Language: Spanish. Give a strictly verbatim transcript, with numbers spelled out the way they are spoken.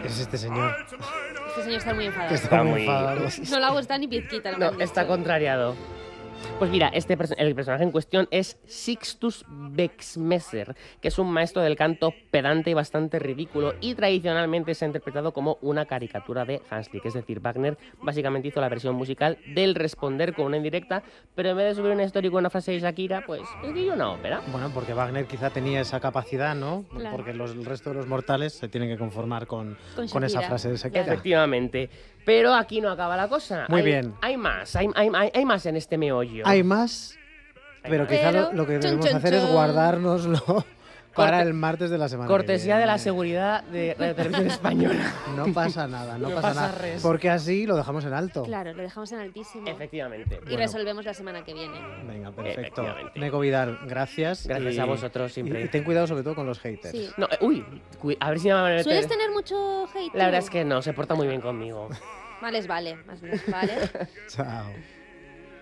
es este señor? Este señor está muy enfadado. Que está, Está muy muy- enfadado. No le ha gustado ni pizquita. lo que No, han está dicho. contrariado. Pues mira, este perso- el personaje en cuestión es Sixtus Bexmesser, que es un maestro del canto pedante y bastante ridículo, y tradicionalmente se ha interpretado como una caricatura de Hanslick. Es decir, Wagner básicamente hizo la versión musical del responder con una indirecta, pero en vez de subir una historia con una frase de Shakira, pues escribió una ópera. Bueno, porque Wagner quizá tenía esa capacidad, ¿no? Claro. Porque los, el resto de los mortales se tienen que conformar con, Con con esa Shakira, frase de Shakira. claro. Efectivamente. Pero aquí no acaba la cosa. Muy Hay- bien. Hay más, hay, hay- hay- hay más en este meollo. Hay más, Hay pero más. quizá lo, Pero, lo que chun, debemos chun, hacer es chun. guardárnoslo para Corte- el martes de la semana. Cortesía que de la viene. seguridad de Radio Televisión Española. No pasa nada, no, No pasa, pasa nada. res. Porque así lo dejamos en alto. Claro, lo dejamos en altísimo. Efectivamente. Y Bueno. resolvemos la semana que viene. Venga, perfecto. Efectivamente. Neko Vidal, gracias. Gracias y- a vosotros siempre. Y, y ten cuidado sobre todo con los haters. Sí. No, eh, uy, cu- a ver si me van a meter- ¿Sueles tener mucho hate? La verdad tú? es que no, se porta muy bien conmigo. Vale, vale, más bien, vale. Chao.